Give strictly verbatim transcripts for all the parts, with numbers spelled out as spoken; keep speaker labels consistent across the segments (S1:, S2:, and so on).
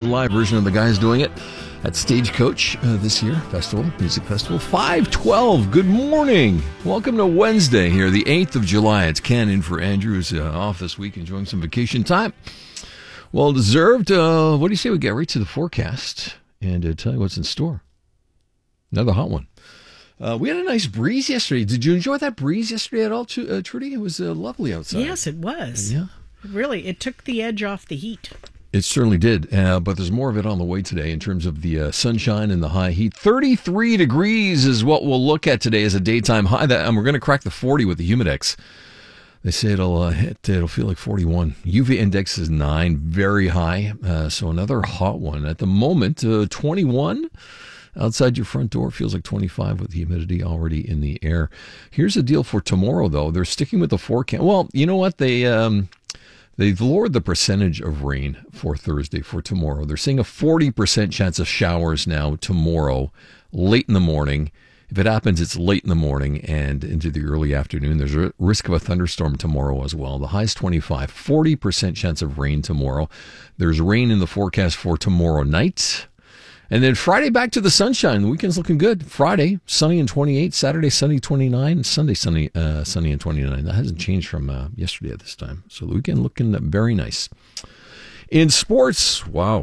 S1: live version of the guys doing it at Stagecoach uh, this year, festival, music festival. five twelve, good morning. Welcome to Wednesday here, the eighth of July. It's Ken in for Andrew, who's uh, off this week, enjoying some vacation time. Well deserved. Uh, what do you say we get right to the forecast and uh, tell you what's in store? Another hot one. Uh, we had a nice breeze yesterday. Did you enjoy that breeze yesterday at all, uh, Trudy? It was uh, lovely outside.
S2: Yes, it was.
S1: Yeah.
S2: Really, it took the edge off the heat.
S1: It certainly did, uh, but there's more of it on the way today in terms of the uh, sunshine and the high heat. thirty-three degrees is what we'll look at today as a daytime high, that, and we're going to crack the forty with the Humidex. They say it'll uh, hit, it'll feel like forty-one. U V index is nine, very high, uh, so another hot one. At the moment, uh, twenty-one. Outside your front door feels like twenty-five with the humidity already in the air. Here's the deal for tomorrow, though. They're sticking with the forecast. Well, you know what? They... Um, They've lowered the percentage of rain for Thursday, for tomorrow. They're saying a forty percent chance of showers now tomorrow, late in the morning. If it happens, it's late in the morning and into the early afternoon. There's a risk of a thunderstorm tomorrow as well. The high is twenty-five, forty percent chance of rain tomorrow. There's rain in the forecast for tomorrow night. And then Friday, back to the sunshine. The weekend's looking good. Friday, sunny and twenty-eight. Saturday, sunny, twenty-nine. Sunday, sunny uh, sunny and twenty-nine. That hasn't changed from uh, yesterday at this time. So the weekend looking very nice. In sports, wow.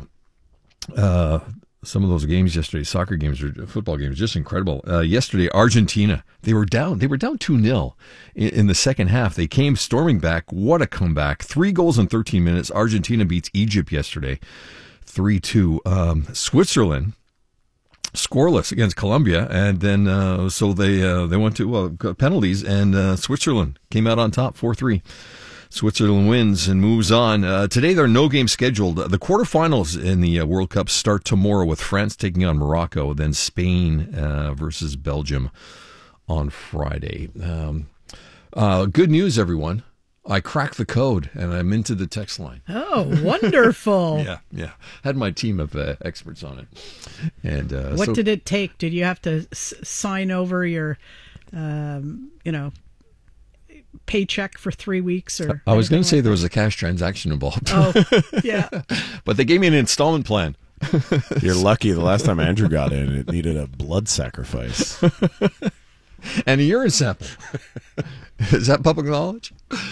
S1: Uh, some of those games yesterday, soccer games or football games, just incredible. Uh, yesterday, Argentina, they were down. They were down two nil in, in the second half. They came storming back. What a comeback. Three goals in thirteen minutes. Argentina beats Egypt yesterday. three two. Um, Switzerland scoreless against Colombia, and then uh, so they uh, they went to uh, penalties, and uh, Switzerland came out on top four three. Switzerland wins and moves on. Uh, today there are no games scheduled. The quarterfinals in the uh, World Cup start tomorrow with France taking on Morocco, then Spain uh, versus Belgium on Friday. Um, uh, good news, everyone. I cracked the code, and I'm into the text line.
S2: Oh, wonderful.
S1: yeah, yeah. Had my team of uh, experts on it. And uh,
S2: What
S1: so,
S2: did it take? Did you have to s- sign over your, um, you know, paycheck for three weeks? Or
S1: I was going to
S2: like
S1: say
S2: that?
S1: there was a cash transaction involved.
S2: Oh, yeah.
S1: But they gave me an installment plan.
S3: You're lucky. The last time Andrew got in, it needed a blood sacrifice.
S1: And a urine sample. Is that public knowledge?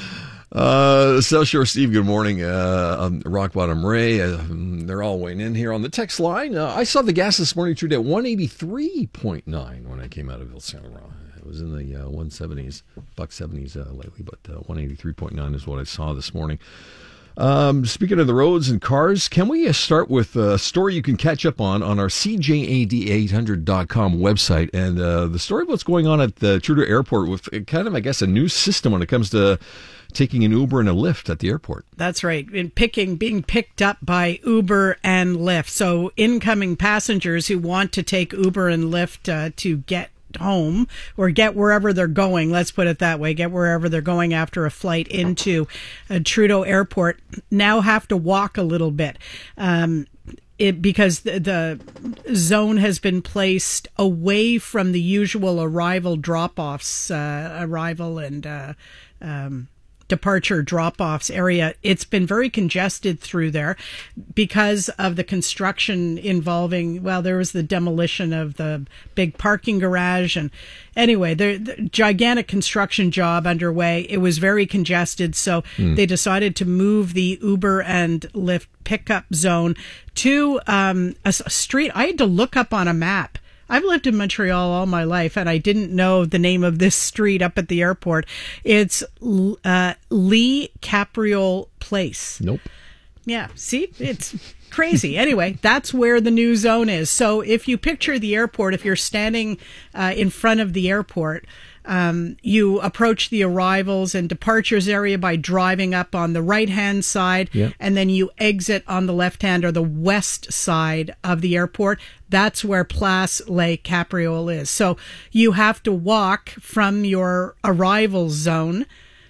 S1: Uh, South Shore Steve, good morning. Uh, um, Rock Bottom Ray, uh, they're all weighing in here on the text line. Uh, I saw the gas this morning today at one eighty-three point nine when I came out of Ville Saint Laurent. It was in the uh, one seventies, buck seventies uh, lately, but uh, one eighty-three point nine is what I saw this morning. Um, speaking of the roads and cars, can we uh, start with a story you can catch up on on our C J A D eight hundred dot com website, and uh, the story of what's going on at the Trudeau Airport with kind of, I guess, a new system when it comes to taking an Uber and a Lyft at the airport.
S2: That's right. In picking, being picked up by Uber and Lyft. So incoming passengers who want to take Uber and Lyft uh, to get home or get wherever they're going, let's put it that way, get wherever they're going after a flight into uh, Trudeau Airport, now have to walk a little bit. Um, It, because the, the zone has been placed away from the usual arrival drop-offs, uh, arrival and uh, um, departure drop-offs area. It's been very congested through there because of the construction involving, well, there was the demolition of the big parking garage. And anyway, the, the gigantic construction job underway. It was very congested. So mm. they decided to move the Uber and Lyft pickup zone to um, a, a street. I had to look up on a map. I've lived in Montreal all my life, and I didn't know the name of this street up at the airport. It's uh, Lee Capriole Place.
S1: Nope.
S2: Yeah, see? It's crazy. Anyway, that's where the new zone is. So if you picture the airport, if you're standing uh, in front of the airport, Um, you approach the arrivals and departures area by driving up on the right-hand side,
S1: yeah.
S2: and then you exit on the left-hand or the west side of the airport. That's where Place Les Caprioles is. So you have to walk from your arrival zone.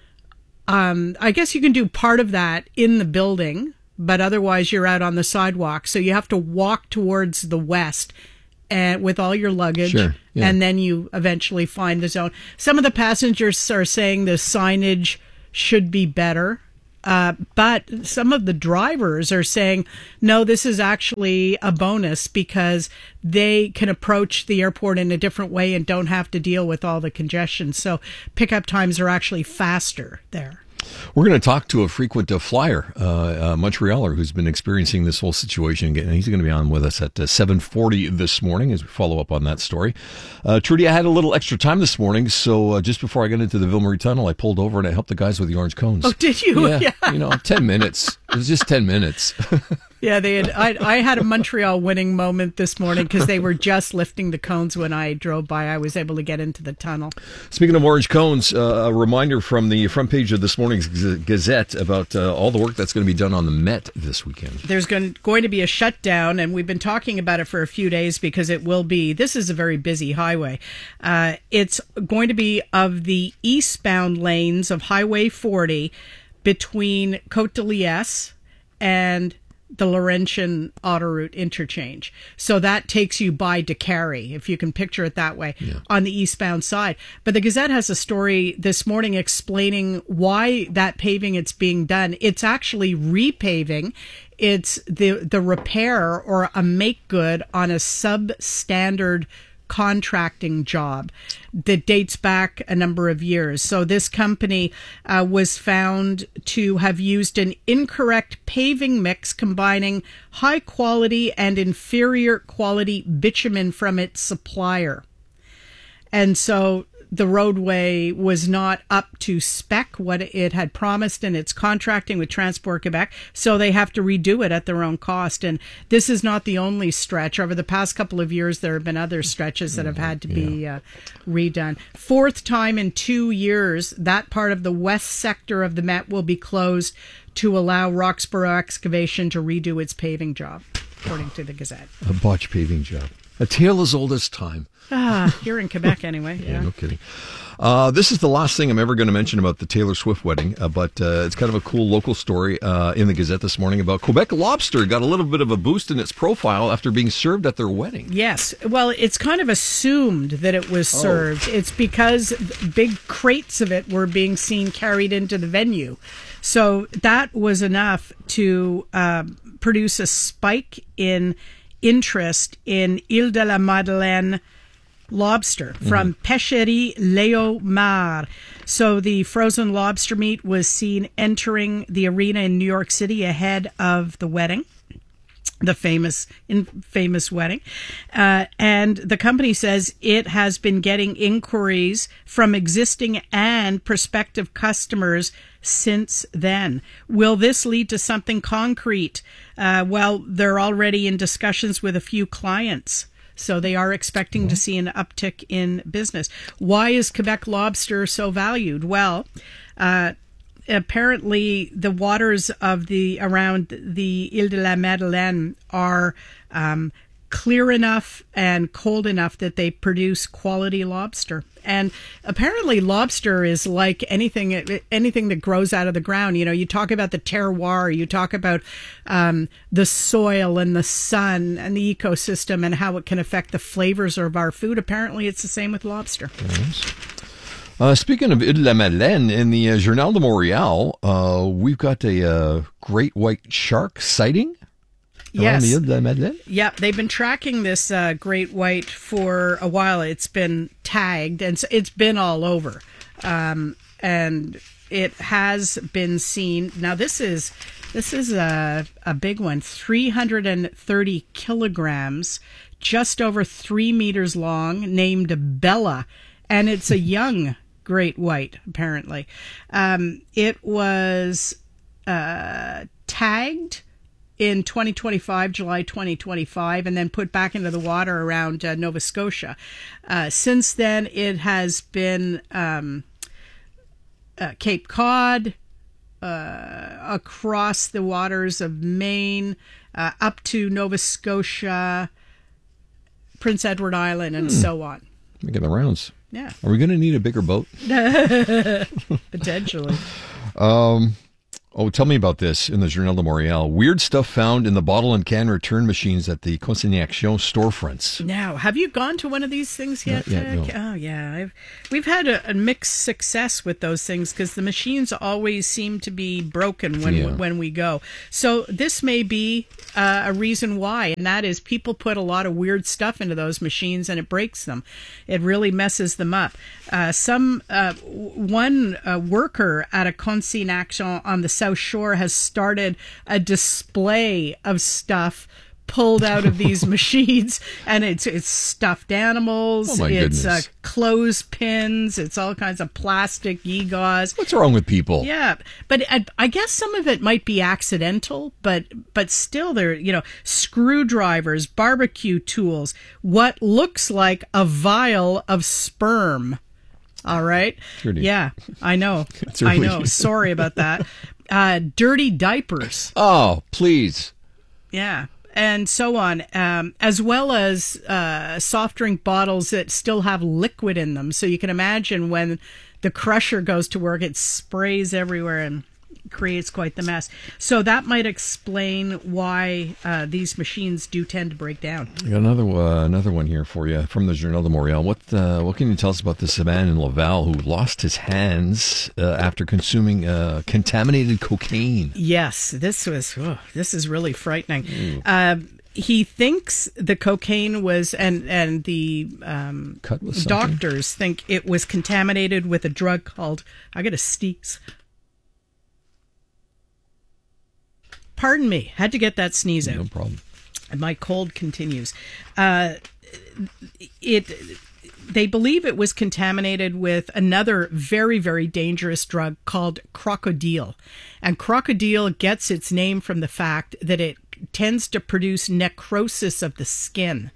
S2: Um, I guess you can do part of that in the building, but otherwise you're out on the sidewalk. So you have to walk towards the west and with all your luggage,
S1: sure, yeah.
S2: and then you eventually find the zone. Some of the passengers are saying the signage should be better. Uh, but some of the drivers are saying, no, this is actually a bonus because they can approach the airport in a different way and don't have to deal with all the congestion. So pickup times are actually faster there.
S1: We're going to talk to a frequent uh, flyer, uh, uh, Montrealer, who's been experiencing this whole situation. And he's going to be on with us at uh, seven forty this morning as we follow up on that story. Uh, Trudy, I had a little extra time this morning, so uh, just before I got into the Ville Marie Tunnel, I pulled over and I helped the guys with the orange cones.
S2: Oh, did you?
S1: Yeah,
S2: yeah.
S1: you know, ten minutes. It was just ten minutes.
S2: Yeah, they had. I, I had a Montreal winning moment this morning because they were just lifting the cones when I drove by. I was able to get into the tunnel.
S1: Speaking of orange cones, uh, a reminder from the front page of this morning's Gazette about uh, all the work that's going to be done on the Met this weekend.
S2: There's going, going to be a shutdown, and we've been talking about it for a few days because it will be, this is a very busy highway. Uh, it's going to be of the eastbound lanes of Highway forty between Côte de Liesse and the Laurentian Autoroute interchange. So that takes you by DeCarry, if you can picture it that way, yeah, on the eastbound side. But the Gazette has a story this morning explaining why that paving it's being done. It's actually repaving. It's the the repair or a make good on a substandard contracting job that dates back a number of years. So this company uh, was found to have used an incorrect paving mix combining high quality and inferior quality bitumen from its supplier. And so the roadway was not up to spec, what it had promised in its contracting with Transport Quebec, so they have to redo it at their own cost. And this is not the only stretch. Over the past couple of years, there have been other stretches that have had to be uh, redone. Fourth time in two years, that part of the west sector of the Met will be closed to allow Roxborough Excavation to redo its paving job, according to the Gazette.
S1: A botch paving job. A tale as old as time.
S2: Ah, you're in Quebec anyway. Yeah,
S1: yeah, no kidding. Uh, this is the last thing I'm ever going to mention about the Taylor Swift wedding, uh, but uh, it's kind of a cool local story uh, in the Gazette this morning about Quebec Lobster got a little bit of a boost in its profile after being served at their wedding.
S2: Yes. Well, it's kind of assumed that it was served. Oh. It's because big crates of it were being seen carried into the venue. So that was enough to uh, produce a spike in interest in Ile de la Madeleine lobster from mm-hmm. Pêcherie Léo Mar. So the frozen lobster meat was seen entering the arena in New York City ahead of the wedding, the famous in, famous wedding. Uh, and the company says it has been getting inquiries from existing and prospective customers since then. Will this lead to something concrete? Uh, well, they're already in discussions with a few clients. So they are expecting mm-hmm. to see an uptick in business. Why is Quebec lobster so valued? Well, uh, apparently the waters of the around the Ile de la Madeleine are um, clear enough and cold enough that they produce quality lobster. And apparently lobster is like anything anything that grows out of the ground. You know, you talk about the terroir, you talk about um, the soil and the sun and the ecosystem and how it can affect the flavors of our food. Apparently it's the same with lobster.
S1: Nice. Uh, speaking of Ile de la Madeleine, in the uh, Journal de Montréal, uh, we've got a uh, great white shark sighting.
S2: Yes.
S1: The Ile de la Madeleine?
S2: Yeah, they've been tracking this uh, great white for a while. It's been tagged, and so it's been all over. Um, and it has been seen. Now, this is this is a, a big one, three hundred thirty kilograms, just over three meters long, named Bella. And it's a young great white, apparently. Um, it was uh, tagged in twenty twenty-five, July twenty twenty-five, and then put back into the water around uh, Nova Scotia. Uh, since then, it has been um, uh, Cape Cod, uh, across the waters of Maine, uh, up to Nova Scotia, Prince Edward Island, and hmm. so on.
S1: Making the rounds.
S2: Yeah.
S1: Are we going to need a bigger boat?
S2: Potentially.
S1: um. Oh, tell me about this in the Journal de Montréal. Weird stuff found in the bottle and can return machines at the Consignation storefronts.
S2: Now, have you gone to one of these things yet?
S1: Not yet, no.
S2: Oh, yeah. I've, we've had a, a mixed success with those things because the machines always seem to be broken when
S1: Yeah.
S2: when we go. So this may be uh, a reason why, and that is people put a lot of weird stuff into those machines and it breaks them. It really messes them up. Uh, some uh, w- one uh, worker at a Consignation on the South Shore has started a display of stuff pulled out of these machines, and it's it's stuffed animals,
S1: Oh, my
S2: it's uh,
S1: goodness.
S2: clothespins, it's all kinds of plastic gewgaws.
S1: What's wrong with people?
S2: Yeah, but I, I guess some of it might be accidental, but but still, there you know screwdrivers, barbecue tools, what looks like a vial of sperm. All right.
S1: Dirty.
S2: Yeah, I know.
S1: That's
S2: I
S1: really-
S2: know. Sorry about that. Uh, dirty diapers.
S1: Oh, please.
S2: Yeah. And so on, um, as well as uh, soft drink bottles that still have liquid in them. So you can imagine when the crusher goes to work, it sprays everywhere and creates quite the mess. So that might explain why uh, these machines do tend to break down.
S1: I got another uh, another one here for you from the Journal de Montréal. What uh, what can you tell us about this man in Laval who lost his hands uh, after consuming uh, contaminated cocaine?
S2: Yes, this was oh, this is really frightening. Uh, he thinks the cocaine was, and and the um,
S1: Cut with something?
S2: doctors think it was contaminated with a drug called, I got to sneeze. Pardon me, had to get that sneeze out.
S1: No problem.
S2: And my cold continues. Uh, it. They believe it was contaminated with another very, very dangerous drug called crocodile. And crocodile gets its name from the fact that it tends to produce necrosis of the skin.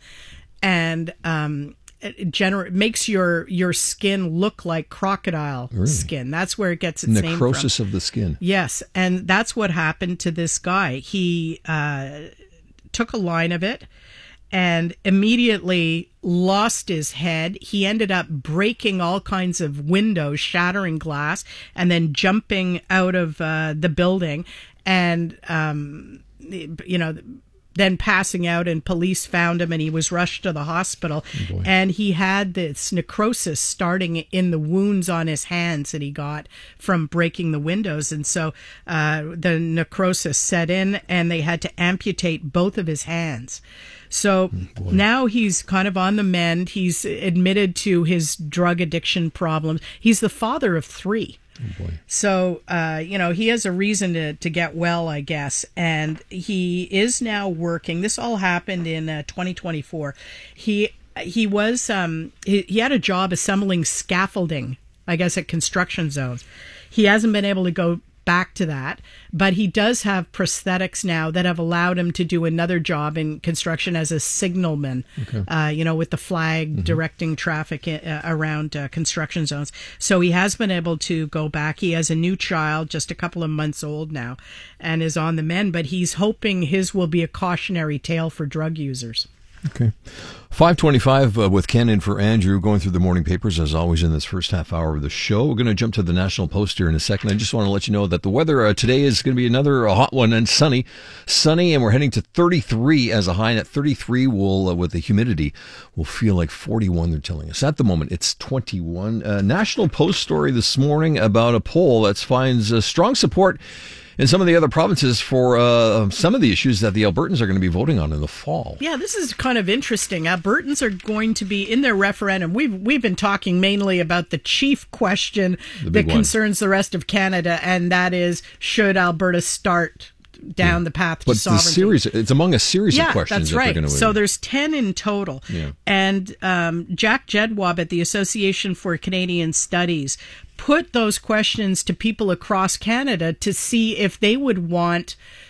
S2: And um, it gener- makes your, your skin look like crocodile
S1: Really?
S2: skin. That's where it gets its name from.
S1: Necrosis of the skin.
S2: Yes, and that's what happened to this guy. He uh, took a line of it and immediately lost his head. He ended up breaking all kinds of windows, shattering glass, and then jumping out of uh, the building and, um, you know, then passing out, and police found him and he was rushed to the hospital.
S1: boy.
S2: And he had this necrosis starting in the wounds on his hands that he got from breaking the windows. And so uh, the necrosis set in and they had to amputate both of his hands. So now he's kind of on the mend. He's admitted to his drug addiction problems. He's the father of three.
S1: Oh boy.
S2: So, uh, you know, he has a reason to, to get well, I guess. And he is now working. This all happened in uh, twenty twenty-four. He he was um, he, he had a job assembling scaffolding, I guess, at construction zones. He hasn't been able to go back to that, but he does have prosthetics now that have allowed him to do another job in construction as a signalman,
S1: Okay.
S2: uh, you know, with the flag
S1: Mm-hmm.
S2: directing traffic uh, around uh, construction zones. So he has been able to go back. He has a new child, just a couple of months old now, and is on the mend, but he's hoping his will be a cautionary tale for drug users.
S1: Okay. five twenty-five uh, with Ken in for Andrew, going through the morning papers as always in this first half hour of the show. We're going to jump to the National Post here in a second. I just want to let you know that the weather uh, today is going to be another uh, hot one and sunny. Sunny, and we're heading to thirty-three as a high. And at thirty-three, we'll, uh, with the humidity, we'll feel like forty-one, they're telling us. At the moment, it's twenty-one. Uh, National Post story this morning about a poll that finds uh, strong support in some of the other provinces for uh, some of the issues that the Albertans are going to be voting on in the fall.
S2: Yeah, this is kind of interesting. Albertans are going to be in their referendum. We've we've been talking mainly about the chief question
S1: The
S2: that
S1: big one.
S2: concerns the rest of Canada, and that is, should Alberta start down the path to
S1: But it's a
S2: sovereignty?
S1: series, it's among a series
S2: Yeah,
S1: of questions
S2: that's
S1: that
S2: right.
S1: they're going to
S2: So there's ten in total.
S1: Yeah.
S2: And um, Jack Jedwab at the Association for Canadian Studies put those questions to people across Canada to see if they would want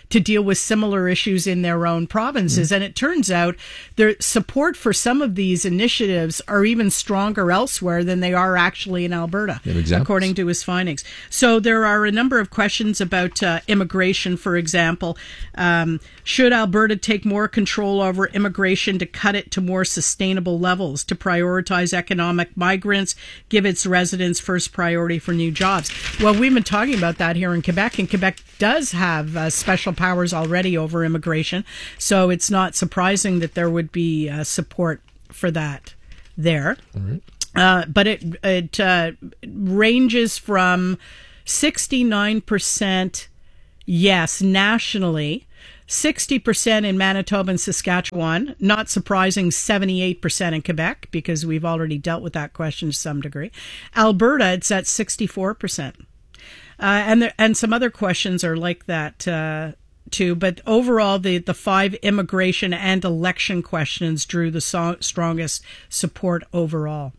S2: to deal with similar issues in their own provinces. Mm-hmm. And it turns out their support for some of these initiatives are even stronger elsewhere than they are actually in Alberta, according to his findings. So there are a number of questions about uh, immigration, for example. Um, should Alberta take more control over immigration to cut it to more sustainable levels, to prioritize economic migrants, give its residents first priority for new jobs? Well, we've been talking about that here in Quebec, and Quebec does have uh, special powers already over immigration, so it's not surprising that there would be uh, support for that there.
S1: All right.
S2: Uh, but it it uh, ranges from sixty-nine percent yes nationally, sixty percent in Manitoba and Saskatchewan, not surprising, seventy-eight percent in Quebec, because we've already dealt with that question to some degree. Alberta, it's at sixty-four percent. Uh, and there, and some other questions are like that uh, too. But overall, the, the five immigration and election questions drew the so- strongest support overall.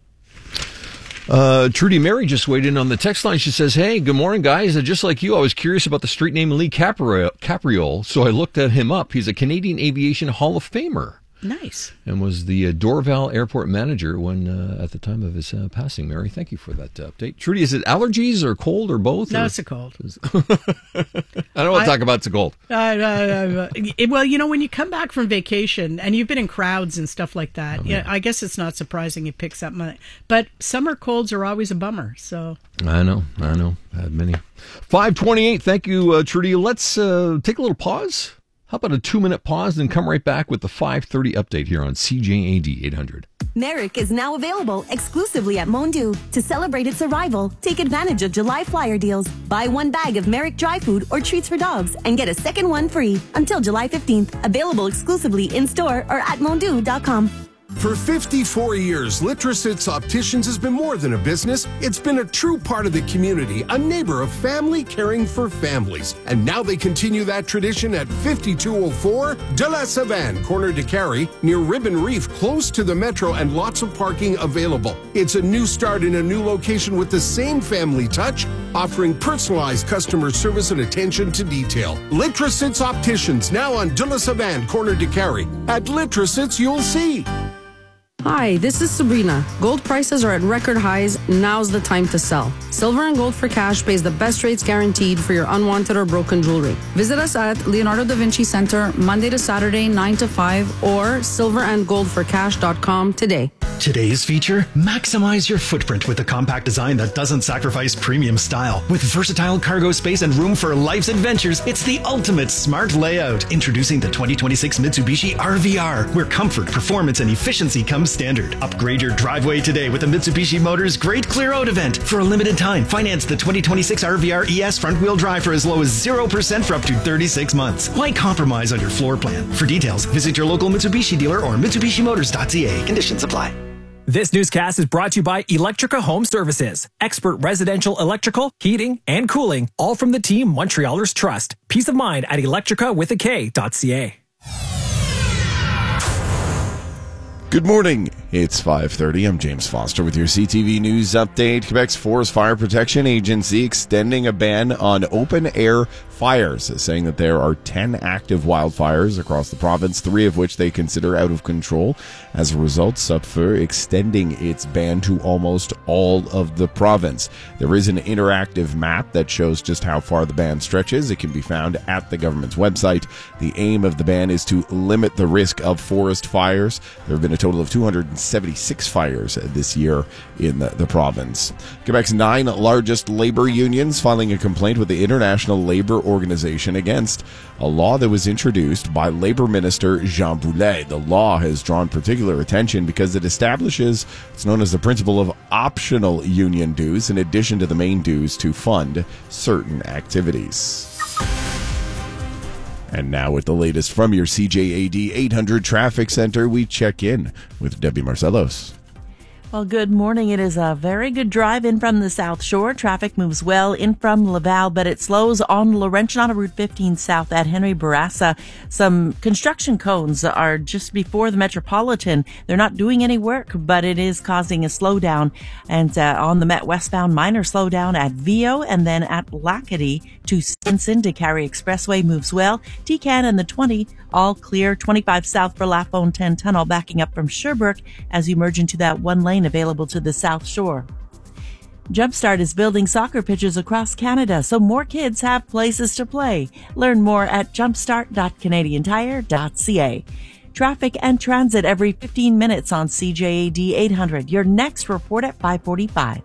S1: Uh, Trudy Mary just weighed in on the text line. She says, hey, good morning, guys. Uh, just like you, I was curious about the street name Lee Capriole, Capriole, so I looked at him up. He's a Canadian Aviation Hall of Famer.
S2: Nice.
S1: And was the uh, Dorval Airport manager when uh, at the time of his uh, passing. Mary, thank you for that uh, update. Trudy, is it allergies or cold or both?
S2: No,
S1: or?
S2: it's a cold.
S1: I don't want to talk about it's a cold.
S2: Uh, uh, uh, well, you know, when you come back from vacation and you've been in crowds and stuff like that, oh, yeah, I guess it's not surprising it picks up money. But summer colds are always a bummer. So
S1: I know, I know. I had many. five twenty-eight. Thank you, uh, Trudy. Let's uh, take a little pause. How about a two-minute pause and come right back with the five thirty update here on C J A D eight hundred.
S4: Merrick is now available exclusively at Mondu. To celebrate its arrival, take advantage of July flyer deals. Buy one bag of Merrick dry food or treats for dogs and get a second one free until July fifteenth. Available exclusively in-store or at mondu dot com.
S5: For fifty-four years, Litrosits Opticians has been more than a business. It's been a true part of the community, a neighbor of family caring for families. And now they continue that tradition at fifty-two oh four De La Savane, corner de Carey, near Ribbon Reef, close to the metro, and lots of parking available. It's a new start in a new location with the same family touch, offering personalized customer service and attention to detail. Litrosits Opticians, now on De La Savane, corner de Carey. At Litrosits, you'll see.
S6: Hi, this is Sabrina. Gold prices are at record highs. Now's the time to sell. Silver and Gold for Cash pays the best rates guaranteed for your unwanted or broken jewelry. Visit us at Leonardo da Vinci Center Monday to Saturday, nine to five, or silver and gold for cash dot com today.
S7: Today's feature, maximize your footprint with a compact design that doesn't sacrifice premium style. With versatile cargo space and room for life's adventures, it's the ultimate smart layout. Introducing the twenty twenty-six Mitsubishi R V R, where comfort, performance, and efficiency come standard. Upgrade your driveway today with a Mitsubishi Motors Great Clear Out event. For a limited time, finance the twenty twenty-six R V R E S front-wheel drive for as low as zero percent for up to thirty-six months. Why compromise on your floor plan? For details, visit your local Mitsubishi dealer or Mitsubishi Motors dot C A. Conditions apply.
S8: This newscast is brought to you by Electrica Home Services. Expert residential electrical, heating, and cooling, all from the team Montrealers trust. Peace of mind at electrica with a K dot C A.
S3: Good morning. It's five thirty. I'm James Foster with your C T V News update. Quebec's Forest Fire Protection Agency extending a ban on open-air fires, saying that there are ten active wildfires across the province, three of which they consider out of control. As a result, Supfeu extending its ban to almost all of the province. There is an interactive map that shows just how far the ban stretches. It can be found at the government's website. The aim of the ban is to limit the risk of forest fires. There have been a total of two hundred seventy-six fires this year in the, the province. Quebec's nine largest labor unions filing a complaint with the International Labor Organization against a law that was introduced by Labor Minister Jean Boulet. The law has drawn particular attention because it establishes what's known as the principle of optional union dues in addition to the main dues to fund certain activities. And now with the latest from your C J A D eight hundred Traffic Center, we check in with Debbie Marcellos.
S9: Well, good morning. It is a very good drive in from the South Shore. Traffic moves well in from Laval, but it slows on Laurentian on Route fifteen South at Henry Bourassa. Some construction cones are just before the Metropolitan. They're not doing any work, but it is causing a slowdown. And uh, on the Met westbound, minor slowdown at Vio and then at Lackady to Stinson to Carry Expressway moves well. T C A N and the twenty all clear. twenty-five south for Lafone ten Tunnel backing up from Sherbrooke as you merge into that one lane available to the South Shore. Jumpstart is building soccer pitches across Canada so more kids have places to play. Learn more at jumpstart dot canadian tire dot c a. Traffic and transit every fifteen minutes on C J A D eight hundred. Your next report at five forty-five.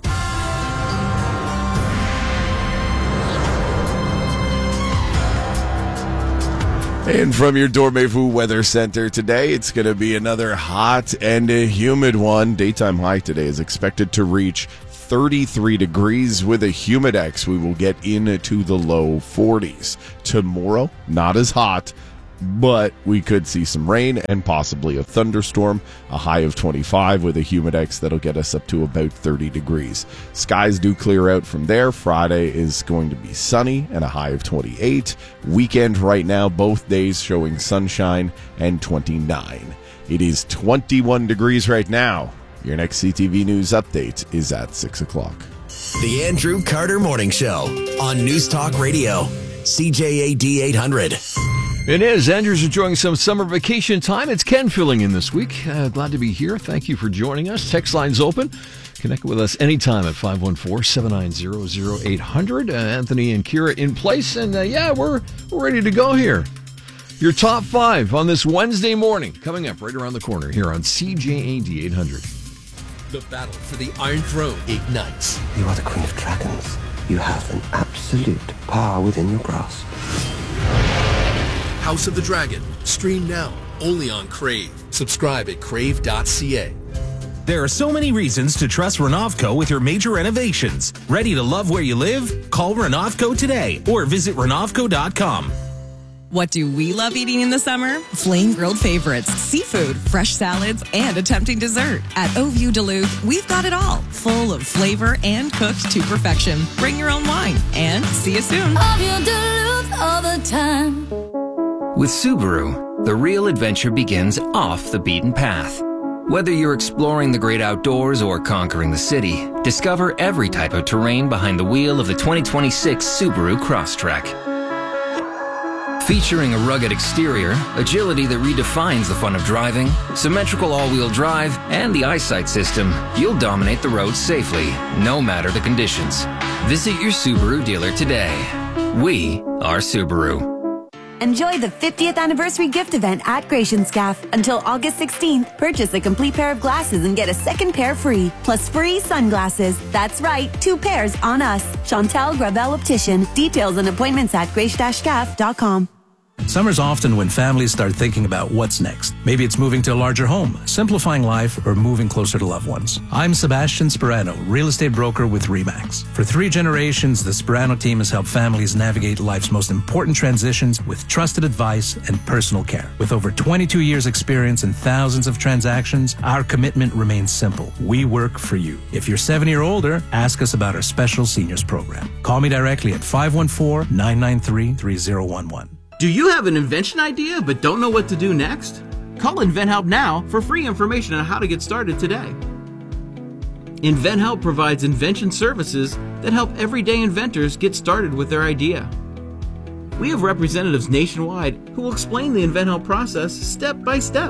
S3: And from your Dormevu Weather Center today, it's going to be another hot and a humid one. Daytime high today is expected to reach thirty-three degrees with a humidex. We will get into the low forties. Tomorrow, not as hot, but we could see some rain and possibly a thunderstorm. A high of twenty-five with a humidex that'll get us up to about thirty degrees. Skies do clear out from there. Friday is going to be sunny and a high of twenty-eight. Weekend right now, both days showing sunshine and twenty-nine. It is twenty-one degrees right now. Your next C T V News update is at six o'clock.
S10: The Andrew Carter Morning Show on News Talk Radio, C J A D eight hundred.
S1: It is. Andrew's enjoying some summer vacation time. It's Ken filling in this week. Uh, glad to be here. Thank you for joining us. Text line's open. Connect with us anytime at five one four, seven nine zero, zero eight hundred. Uh, Anthony and Kira in place. And uh, yeah, we're, we're ready to go here. Your top five on this Wednesday morning coming up right around the corner here on C J A D eight hundred.
S10: The battle for the Iron Throne ignites.
S11: You are the Queen of Dragons. You have an absolute power within your grasp.
S10: House of the Dragon. Stream now, only on Crave. Subscribe at crave dot c a.
S12: There are so many reasons to trust Renovco with your major renovations. Ready to love where you live? Call Renovco today or visit renovco dot com.
S13: What do we love eating in the summer? Flame grilled favorites, seafood, fresh salads, and a tempting dessert. At Oview Duluth, we've got it all, full of flavor and cooked to perfection. Bring your own wine and see you soon.
S14: Oview Duluth all the time.
S15: With Subaru, the real adventure begins off the beaten path. Whether you're exploring the great outdoors or conquering the city, discover every type of terrain behind the wheel of the twenty twenty-six Subaru Crosstrek. Featuring a rugged exterior, agility that redefines the fun of driving, symmetrical all-wheel drive, and the eyesight system, you'll dominate the roads safely, no matter the conditions. Visit your Subaru dealer today. We are Subaru.
S4: Enjoy the fiftieth anniversary gift event at Gratianscaf. Until August sixteenth, purchase a complete pair of glasses and get a second pair free, plus free sunglasses. That's right, two pairs on us. Chantal Gravel Optician. Details and appointments at grace dash scaf dot com.
S16: Summer's often when families start thinking about what's next. Maybe it's moving to a larger home, simplifying life, or moving closer to loved ones. I'm Sebastian Sperano, real estate broker with RE/MAX. For three generations, the Sperano team has helped families navigate life's most important transitions with trusted advice and personal care. With over twenty-two years experience and thousands of transactions, our commitment remains simple. We work for you. If you're seventy or older, ask us about our special seniors program. Call me directly at five one four, nine nine three, three zero one one.
S17: Do you have an invention idea but don't know what to do next? Call InventHelp now for free information on how to get started today. InventHelp provides invention services that help everyday inventors get started with their idea. We have representatives nationwide who will explain the InventHelp process step by step.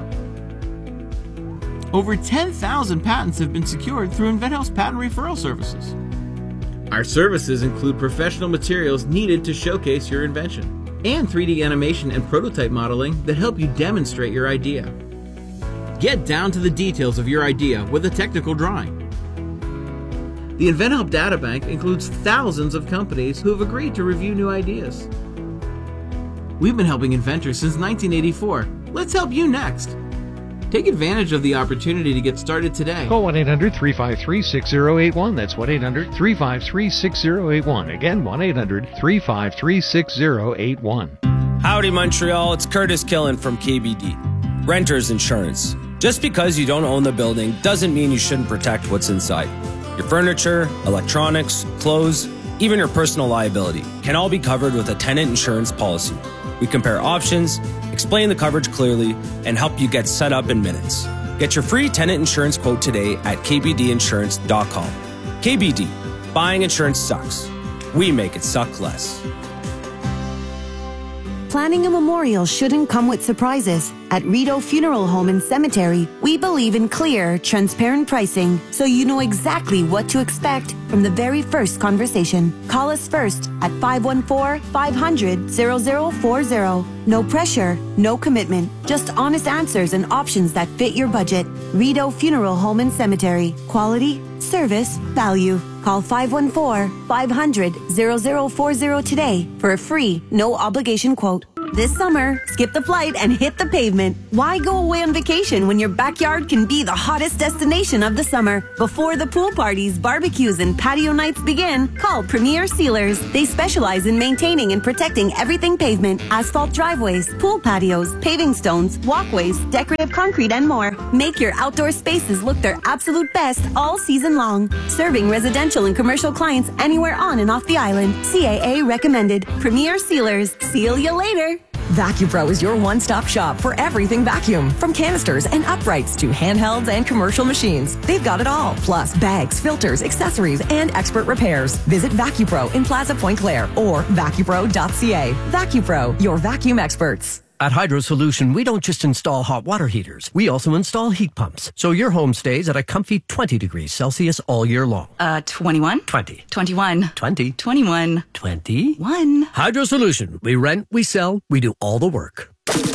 S17: Over ten thousand patents have been secured through InventHelp's patent referral services. Our services include professional materials needed to showcase your invention, and three D animation and prototype modeling that help you demonstrate your idea. Get down to the details of your idea with a technical drawing. The InventHelp Databank includes thousands of companies who have agreed to review new ideas. We've been helping inventors since nineteen eighty-four. Let's help you next. Take advantage of the opportunity to get started today.
S18: Call one eight hundred, three five three, six zero eight one. That's one eight hundred, three five three, six zero eight one. Again, one eight hundred, three five three, six zero eight one.
S19: Howdy, Montreal. It's Curtis Killen from K B D. Renters Insurance. Just because you don't own the building doesn't mean you shouldn't protect what's inside. Your furniture, electronics, clothes, even your personal liability can all be covered with a tenant insurance policy. We compare options, explain the coverage clearly, and help you get set up in minutes. Get your free tenant insurance quote today at k b d insurance dot com. K B D, buying insurance sucks. We make it suck less.
S4: Planning a memorial shouldn't come with surprises. At Rideau Funeral Home and Cemetery, we believe in clear, transparent pricing, so you know exactly what to expect from the very first conversation. Call us first at five one four, five hundred, zero zero four zero. No pressure, no commitment, just honest answers and options that fit your budget. Rideau Funeral Home and Cemetery. Quality, service, value. Call five one four, five hundred, zero zero four zero today for a free, no obligation quote. This summer, skip the flight and hit the pavement. Why go away on vacation when your backyard can be the hottest destination of the summer? Before the pool parties, barbecues, and patio nights begin, call Premier Sealers. They specialize in maintaining and protecting everything pavement, asphalt driveways, pool patios, paving stones, walkways, decorative concrete, and more. Make your outdoor spaces look their absolute best all season long. Serving residential and commercial clients anywhere on and off the island. C A A recommended. Premier Sealers. Seal you later.
S20: VacuPro is your one-stop shop for everything vacuum, from canisters and uprights to handhelds and commercial machines. They've got it all, plus bags, filters, accessories, and expert repairs. Visit VacuPro in Plaza Point Claire or vacupro dot c a. VacuPro, your vacuum experts.
S21: At Hydro Solution, we don't just install hot water heaters. We also install heat pumps, so your home stays at a comfy twenty degrees Celsius all year long.
S22: Uh, twenty-one?
S21: twenty.
S22: twenty-one.
S21: twenty.
S22: twenty-one.
S21: twenty-one. Hydro Solution. We rent, we sell, we do all the work.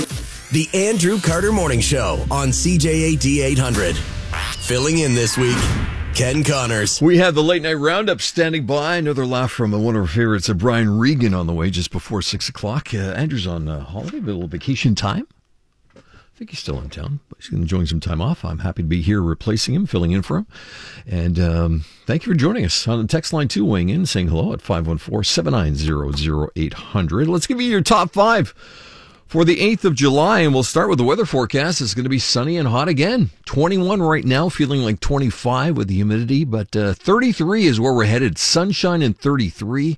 S10: The Andrew Carter Morning Show on C J A D eight hundred. Filling in this week, Ken Connors.
S1: We have the late night roundup standing by. Another laugh from one of our favorites, uh, Brian Regan, on the way just before six o'clock. Uh, Andrew's on uh, holiday, a little vacation time. I think he's still in town, but he's enjoying some time off. I'm happy to be here replacing him, filling in for him. And um, thank you for joining us on the text line too, weighing in, saying hello at five one four, seven nine zero, zero eight hundred. Let's give you your top five for the eighth of July, and we'll start with the weather forecast. It's going to be sunny and hot again. twenty-one right now, feeling like twenty-five with the humidity, but uh, thirty-three is where we're headed. Sunshine and thirty-three.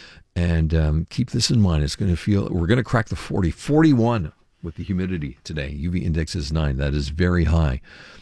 S1: And um, keep this in mind. It's going to feel, we're going to crack the forty. forty-one with the humidity today. U V index is nine. That is very high.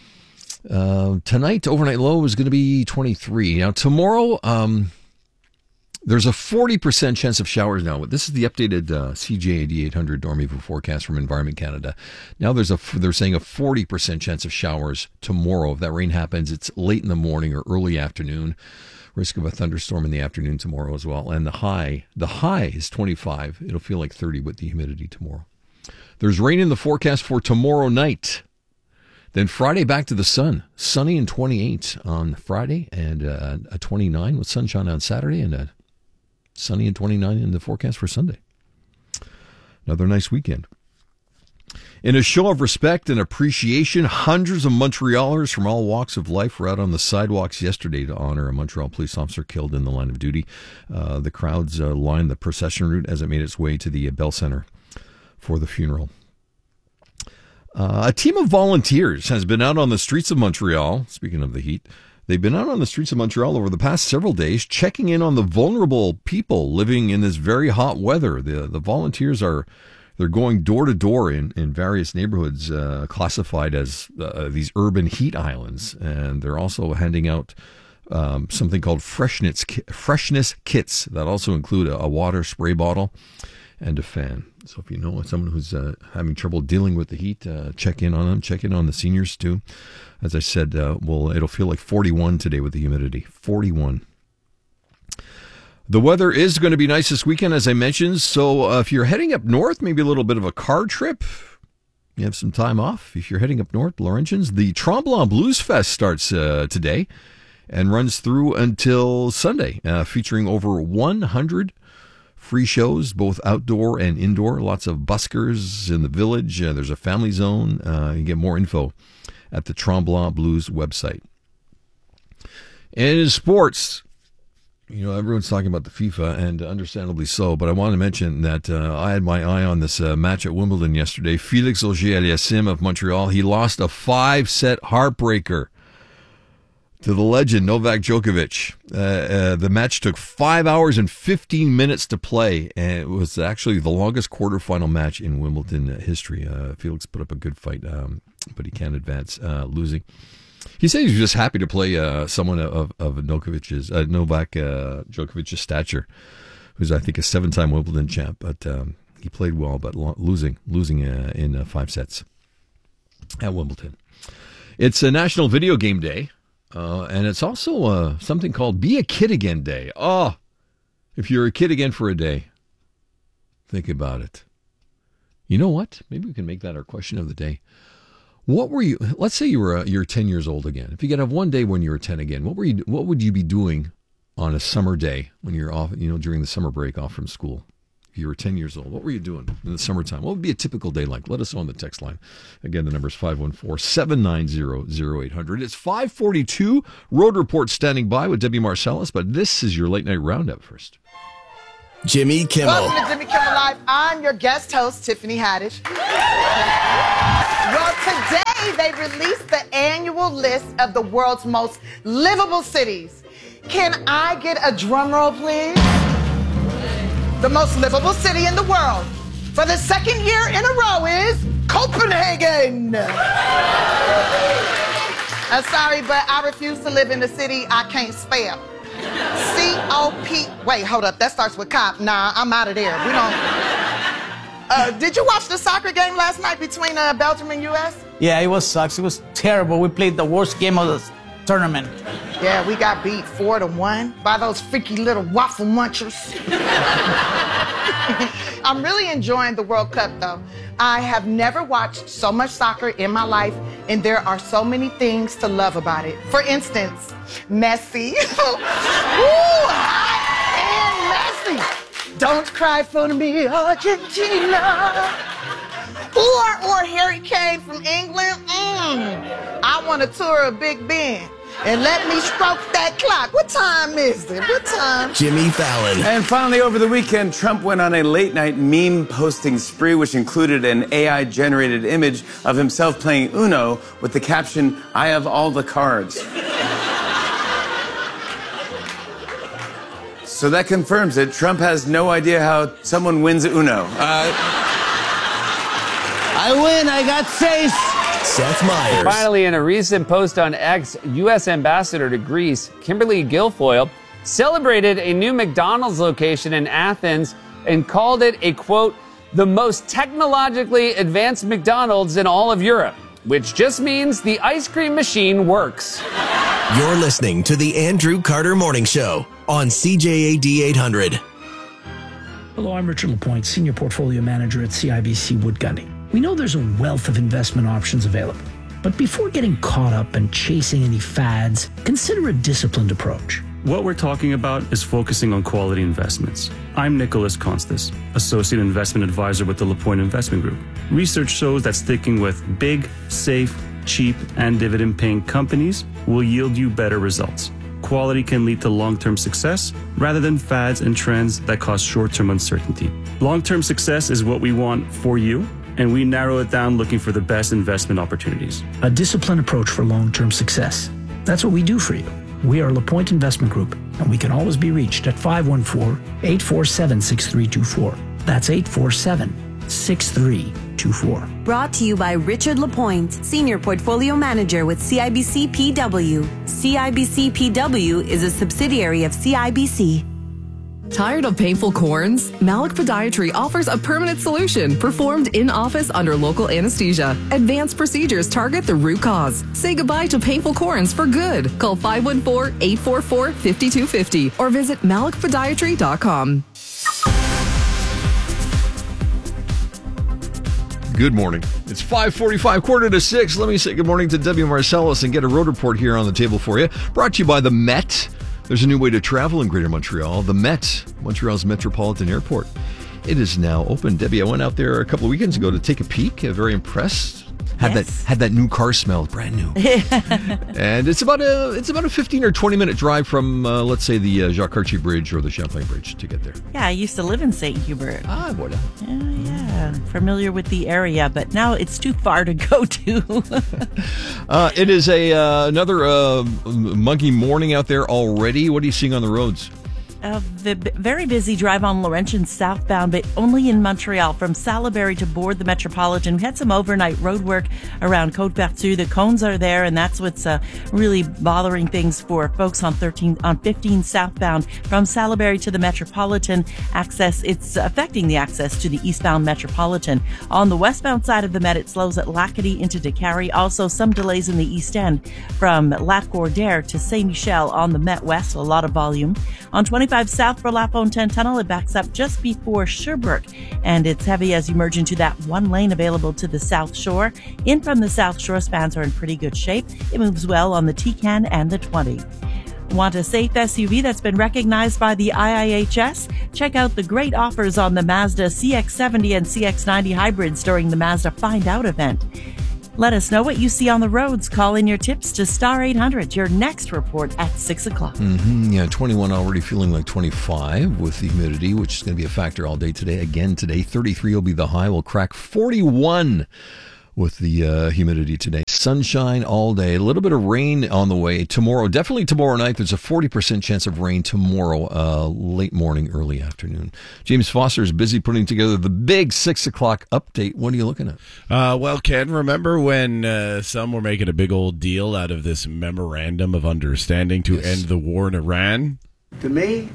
S1: Uh, tonight, overnight low is going to be twenty-three. Now, tomorrow, um, there's a forty percent chance of showers now. This is the updated uh, C J A D eight hundred Dormevo forecast from Environment Canada. Now there's a, they're saying a forty percent chance of showers tomorrow. If that rain happens, it's late in the morning or early afternoon. Risk of a thunderstorm in the afternoon tomorrow as well. And the high, the high is twenty-five. It'll feel like thirty with the humidity tomorrow. There's rain in the forecast for tomorrow night. Then Friday, back to the sun. Sunny and twenty-eight on Friday, and uh, a twenty-nine with sunshine on Saturday, and a sunny and twenty-nine in the forecast for Sunday. Another nice weekend. In a show of respect and appreciation, hundreds of Montrealers from all walks of life were out on the sidewalks yesterday to honor a Montreal police officer killed in the line of duty. Uh, the crowds uh, lined the procession route as it made its way to the Bell Centre for the funeral. Uh, a team of volunteers has been out on the streets of Montreal, speaking of the heat. They've been out on the streets of Montreal over the past several days, checking in on the vulnerable people living in this very hot weather. The the volunteers are they're going door to door in in various neighborhoods uh, classified as uh, these urban heat islands, and they're also handing out um, something called freshness freshness kits that also include a, a water spray bottle and a fan. So if you know someone who's uh, having trouble dealing with the heat, uh, check in on them. Check in on the seniors too. As I said, uh, well, it'll feel like forty-one today with the humidity. forty-one. The weather is going to be nice this weekend, as I mentioned. So uh, if you're heading up north, maybe a little bit of a car trip, you have some time off. If you're heading up north, Laurentians, the Tremblant Blues Fest starts uh, today and runs through until Sunday, uh, featuring over one hundred free shows, both outdoor and indoor. Lots of buskers in the village. Uh, there's a family zone. Uh, you get more info at the Tremblant Blues website. And in sports, You know, everyone's talking about the FIFA, and understandably so, but I want to mention that uh, I had my eye on this uh, match at Wimbledon yesterday. Félix Auger-Aliassime of Montreal, he lost a five-set heartbreaker to the legend Novak Djokovic. Uh, uh, the match took five hours and fifteen minutes to play, and it was actually the longest quarterfinal match in Wimbledon history. Uh, Felix put up a good fight, um, but he can't advance, uh, losing. He said he was just happy to play uh, someone of, of Djokovic's, uh, Novak uh, Djokovic's stature, who's, I think, a seven-time Wimbledon champ. But um, he played well, but lo- losing losing uh, in uh, five sets at Wimbledon. It's a National Video Game Day, uh, and it's also uh, something called Be a Kid Again Day. Oh, if you're a kid again for a day, think about it. You know what? Maybe we can make that our question of the day. What were you? Let's say you were uh, you're ten years old again. If you could have one day when you were ten again, what were you? What would you be doing on a summer day when you're off? You know, during the summer break off from school. If you were ten years old, what were you doing in the summertime? What would be a typical day like? Let us know on the text line. Again, the number is five one four, seven nine zero, zero eight hundred. It's five forty-two. Road Report standing by with Debbie Marcellus, but this is your late night roundup first.
S10: Jimmy Kimmel.
S2: Welcome to Jimmy Kimmel Live. I'm your guest host, Tiffany Haddish. Well, today they released the annual list of the world's most livable cities. Can I get a drum roll, please? The most livable city in the world for the second year in a row is Copenhagen. I'm sorry, but I refuse to live in a city I can't spell. C O P. Wait, hold up. That starts with cop. Nah, I'm out of there. We don't. Uh, did you watch the soccer game last night between uh, Belgium and U S?
S22: Yeah, it was sucks. It was terrible. We played the worst game of the tournament.
S2: Yeah, we got beat four to one by those freaky little waffle munchers. I'm really enjoying the World Cup, though. I have never watched so much soccer in my life, and there are so many things to love about it. For instance, Messi. Ooh, hot and Messi. Don't cry for me, Argentina. Or, or Harry Kane from England. Mm. I want a tour of Big Ben. And let me stroke that clock. What time is it? What time?
S10: Jimmy Fallon.
S23: And finally, over the weekend, Trump went on a late-night meme-posting spree, which included an A I-generated image of himself playing Uno with the caption, "I have all the cards." So that confirms it. Trump has no idea how someone wins Uno. Uh,
S22: I win. I got chased.
S10: Seth Meyers.
S24: Finally, in a recent post on X, U S Ambassador to Greece, Kimberly Guilfoyle, celebrated a new McDonald's location in Athens and called it a, quote, the most technologically advanced McDonald's in all of Europe, which just means the ice cream machine works.
S10: You're listening to the Andrew Carter Morning Show on C J A D eight hundred.
S25: Hello, I'm Richard LaPointe, Senior Portfolio Manager at C I B C Wood Gundy. We know there's a wealth of investment options available, but before getting caught up and chasing any fads, consider a disciplined approach.
S26: What we're talking about is focusing on quality investments. I'm Nicholas Constas, Associate Investment Advisor with the LaPointe Investment Group. Research shows that sticking with big, safe, cheap, and dividend-paying companies will yield you better results. Quality can lead to long-term success rather than fads and trends that cause short-term uncertainty. Long-term success is what we want for you, and we narrow it down looking for the best investment opportunities.
S25: A disciplined approach for long-term success. That's what we do for you. We are LaPointe Investment Group, and we can always be reached at five one four, eight four seven, six three two four. That's eight four seven, six three two four.
S4: Brought to you by Richard LaPointe, Senior Portfolio Manager with C I B C P W. C I B C P W is a subsidiary of C I B C.
S27: Tired of painful corns? Malik Podiatry offers a permanent solution performed in office under local anesthesia. Advanced procedures target the root cause. Say goodbye to painful corns for good. Call five one four, eight four four, five two five zero or visit malik podiatry dot com.
S1: Good morning. It's five forty-five, quarter to six. Let me say good morning to Debbie Marcellus and get a road report here on the table for you. Brought to you by the Met. There's a new way to travel in Greater Montreal. The Met, Montreal's Metropolitan Airport. It is now open. Debbie, I went out there a couple of weekends ago to take a peek. Uh, very impressed. Had
S3: Yes.
S1: that had that new car smell, brand new. And it's about a it's about a fifteen or twenty minute drive from uh, let's say the uh, Jacques Cartier Bridge or the Champlain Bridge to get there.
S3: Yeah, I used to live in Saint Hubert.
S1: Ah, voilà.
S3: Yeah, yeah, familiar with the area, but now it's too far to go to.
S1: Uh, it is a uh, another uh, muggy morning out there already. What are you seeing on the roads?
S3: A v- very busy drive on Laurentian southbound, but only in Montreal from Salaberry to board the Metropolitan. We had some overnight road work around Côte-Vertu. The cones are there, and that's what's uh, really bothering things for folks on thirteen on fifteen southbound from Salaberry to the Metropolitan. Access, it's affecting the access to the eastbound Metropolitan. On the westbound side of the Met, it slows at Lacadie into Décarie. Also, some delays in the east end from Lac-Gordère to Saint-Michel on the Met West. A lot of volume. On twenty-five south for La Fontaine Tunnel, it backs up just before Sherbrooke, and it's heavy as you merge into that one lane available to the South Shore. In from the South Shore, spans are in pretty good shape. It moves well on the T C A N and the twenty. Want a safe S U V that's been recognized by the I I H S? Check out the great offers on the Mazda C X seventy and C X ninety hybrids during the Mazda Find Out event. Let us know what you see on the roads. Call in your tips to Star eight hundred. Your next report at six o'clock.
S1: Mm-hmm. Yeah, twenty-one already feeling like twenty-five with the humidity, which is going to be a factor all day today. Again today, thirty-three will be the high. We'll crack forty-one with the uh, humidity today. Sunshine all day. A little bit of rain on the way tomorrow. Definitely tomorrow night. There's a forty percent chance of rain tomorrow, uh, late morning, early afternoon. James Foster is busy putting together the big six o'clock update. What are you looking at?
S5: Uh, well, Ken, remember when uh, some were making a big old deal out of this memorandum of understanding to
S6: Yes.
S5: end the war in Iran?
S6: To me,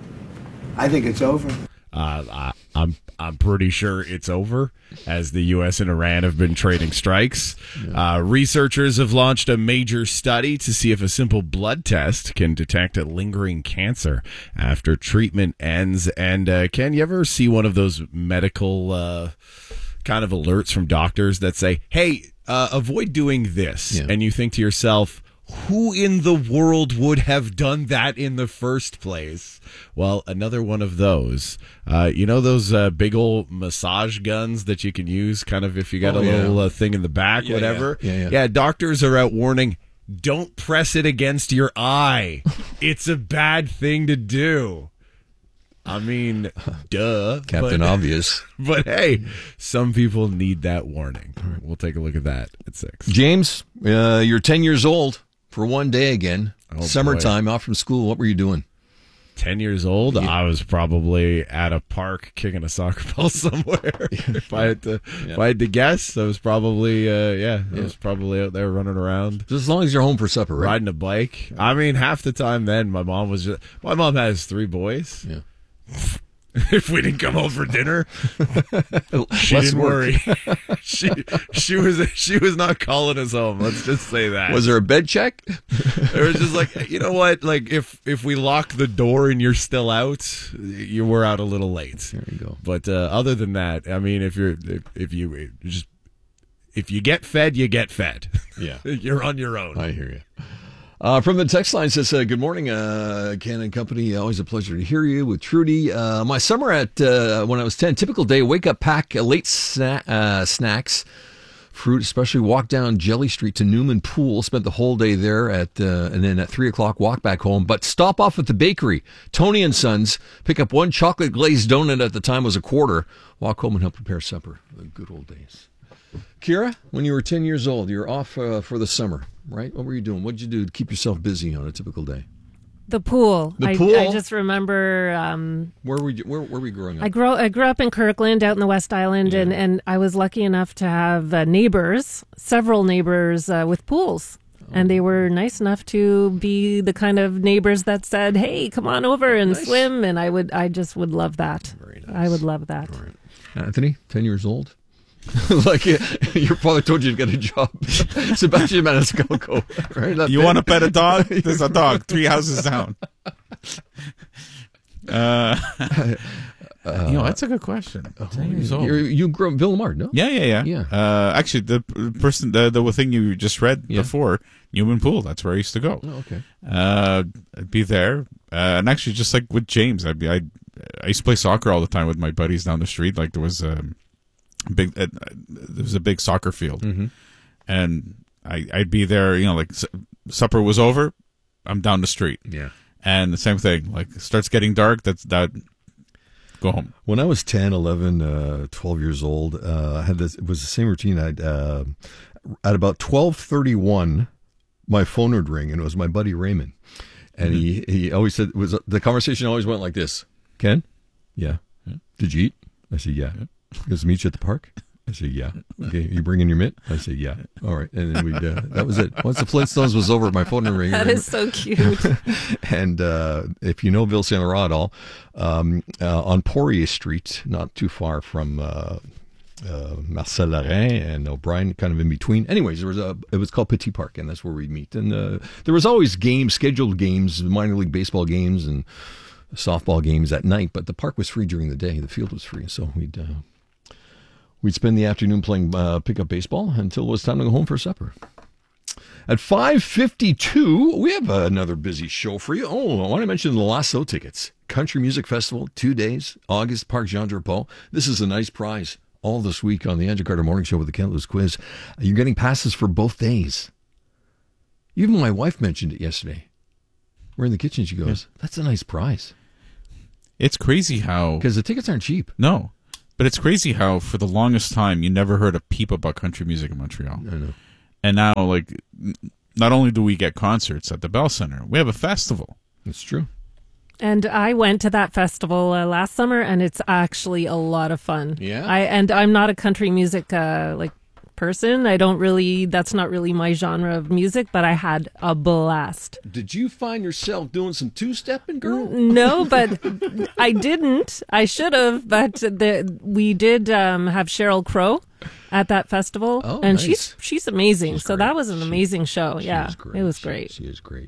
S6: I think it's over.
S5: Uh, I, I'm I'm pretty sure it's over, as the U S and Iran have been trading strikes. Uh, researchers have launched a major study to see if a simple blood test can detect a lingering cancer after treatment ends. And uh, Ken, you ever see one of those medical uh, kind of alerts from doctors that say, "Hey, uh, avoid doing this,"
S1: Yeah.
S5: and you think to yourself, who in the world would have done that in the first place? Well, another one of those. Uh, you know those uh, big old massage guns that you can use kind of if you got
S1: Oh,
S5: a
S1: yeah.
S5: little uh, thing in the back,
S1: Yeah,
S5: whatever?
S1: yeah. Yeah, yeah.
S5: yeah, doctors are out warning, don't press it against your eye. It's a bad thing to do. I mean, duh.
S1: Captain
S5: but-
S1: Obvious.
S5: But hey, some people need that warning. We'll take a look at that at six.
S1: James, uh, you're ten years old for one day again.
S5: Oh,
S1: Summertime, off from school. What were you doing?
S5: ten years old, I was probably at a park kicking a soccer ball somewhere. if I had to, if I had to guess, I was probably, uh, yeah, I
S1: Yeah.
S5: was probably out there running around.
S1: Just as long as you're home for supper, right?
S5: Riding a bike. I mean, half the time then, my mom was just, my mom has three boys.
S1: Yeah.
S5: If we didn't come home for dinner, she
S1: Less
S5: didn't
S1: work.
S5: worry. she she was she was not calling us home. Let's just say that.
S1: Was there a bed check?
S5: It was just like, you know what? Like if if we lock the door and you're still out, you were out a little late.
S1: There you go.
S5: But uh, other than that, I mean, if you're if, if you if you just if you get fed, you get fed.
S1: Yeah.
S5: You're on your own.
S1: I hear you. Uh, from the text line says, uh, good morning, uh, Ken and Company. Always a pleasure to hear you with Trudy. Uh, my summer at, uh, when I was ten, typical day, wake up, pack uh, late sna- uh, snacks, fruit, especially walk down Jelly Street to Newman Pool, spent the whole day there at, uh, and then at three o'clock, walk back home, but stop off at the bakery, Tony and Sons, pick up one chocolate glazed donut at the time was a quarter, walk home and help prepare supper. The good old days. Kira, when you were ten years old, you were off uh, for the summer, right? What were you doing? What did you do to keep yourself busy on a typical day?
S7: The pool.
S1: The
S7: I,
S1: pool?
S7: I just remember. Um,
S1: Where were you, where, where were you growing up?
S7: I grew. I grew up in Kirkland, out in the West Island, and, and I was lucky enough to have uh, neighbors, several neighbors uh, with pools. And they were nice enough to be the kind of neighbors that said, "Hey, come on over and
S1: Nice.
S7: swim." And I would, I just would love that.
S1: Very
S7: I would love that.
S1: Anthony, ten years old? Like uh, your father told you to get a job. Sebastian Maniscalco, right? That
S8: You
S1: bit.
S8: want to pet a dog? There's a dog three houses down. Uh, you know, that's a good question. ten years old.
S1: You're, you grew up in Villemart, no?
S8: Yeah, yeah, yeah.
S1: Yeah.
S8: Uh, actually, the p- person, the, the thing you just read
S1: Yeah.
S8: before, Newman Pool, that's where I used to go.
S1: Oh, okay.
S8: Uh, I'd be there. Uh, and actually, just like with James, I'd be, I, I used to play soccer all the time with my buddies down the street. Like there was a big, uh, there was a big soccer field.
S1: Mm-hmm.
S8: and I, I'd be there. You know, like s- supper was over, I'm down the street.
S1: Yeah,
S8: and the same thing. Like it starts getting dark. That's that. Go home.
S1: When I was ten, eleven, uh, twelve years old, uh, I had this. It was the same routine. I'd uh, at about twelve thirty-one, my phone would ring, and it was my buddy Raymond, and mm-hmm. he he always said it was the conversation always went like this: Ken, yeah, yeah. Did you eat? I said yeah. yeah. He goes, meet you at the park. I said, yeah. Okay, you bring in your mitt? I said, yeah. All right. And then we uh, that was it. Once the Flintstones was over, my phone would ring.
S7: That is so cute.
S1: And uh, if you know Ville Saint Laurent at all, um, uh, on Poirier Street, not too far from uh, uh, Marcel Lorrain and O'Brien, kind of in between. Anyways, there was a. It was called Petit Park, and that's where we'd meet. And uh, there was always games, scheduled games, minor league baseball games, and softball games at night. But the park was free during the day. The field was free, so we'd. Uh, We'd spend the afternoon playing uh, pickup baseball until it was time to go home for supper. At five fifty-two, we have another busy show for you. Oh, I want to mention the Lasso tickets. Country Music Festival, two days, August, Parc Jean-Drapeau. This is a nice prize all this week on the Andrew Carter Morning Show with the Kent Lewis Quiz. You're getting passes for both days. Even my wife mentioned it yesterday. We're in the kitchen. She goes, that's a nice prize.
S8: It's crazy how...
S1: Because the tickets aren't cheap.
S8: No. But it's crazy how, for the longest time, you never heard a peep about country music in Montreal.
S1: I know.
S8: And now, like, not only do we get concerts at the Bell Center, we have a festival.
S1: It's true.
S7: And I went to that festival uh, last summer, and it's actually a lot of fun.
S1: Yeah.
S7: I and I'm not a country music uh, like person. I don't really. That's not really my genre of music. But I had a blast.
S1: Did you find yourself doing some two-stepping, girl?
S7: No, but I didn't. I should have. But the, we did um, have Sheryl Crow at that festival,
S1: oh,
S7: and
S1: nice.
S7: she's she's amazing.
S1: She's
S7: so
S1: great.
S7: that was an
S1: she,
S7: amazing show. Yeah, it was
S1: she,
S7: great.
S1: She is great.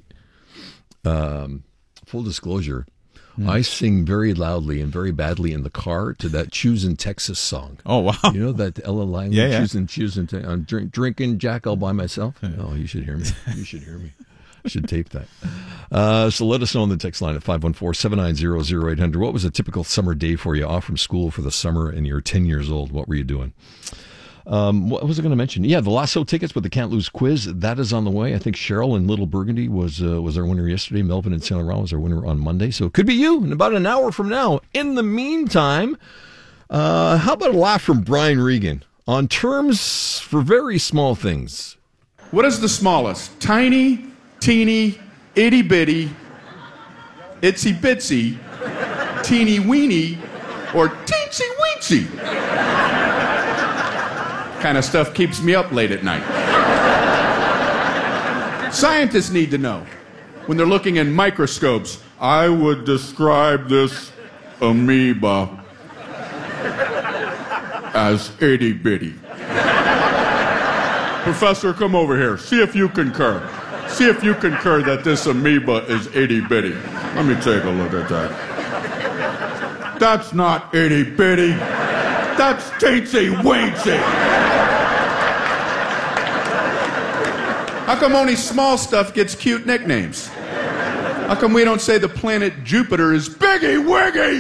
S1: Um, full disclosure. Mm. I sing very loudly and very badly in the car to that Choosin' Texas song.
S8: Oh, wow.
S1: You know that Ella Langley,
S8: yeah, yeah.
S1: Choosin', Choosin', te- I'm drink, drinking Jack all by myself. Yeah. Oh, you should hear me. You should hear me. I should tape that. Uh, so let us know on the text line at five one four, seven nine zero, zero eight hundred. What was a typical summer day for you off from school for the summer and you're ten years old? What were you doing? Um, what was I going to mention? Yeah, the Lasso tickets with the Can't Lose quiz. That is on the way. I think Cheryl in Little Burgundy was uh, was our winner yesterday. Melvin in Saint Laurent was our winner on Monday. So it could be you in about an hour from now. In the meantime, uh, how about a laugh from Brian Regan on terms for very small things?
S9: What is the smallest? Tiny, teeny, itty bitty, itsy bitsy, teeny weeny, or teensy weensy? Kind of stuff keeps me up late at night. Scientists need to know when they're looking in microscopes. I would describe this amoeba as itty bitty. Professor, come over here. See if you concur. See if you concur that this amoeba is itty bitty. Let me take a look at that. That's not itty bitty. That's teensy weensy. How come only small stuff gets cute nicknames? How come we don't say the planet Jupiter is Biggie Wiggy?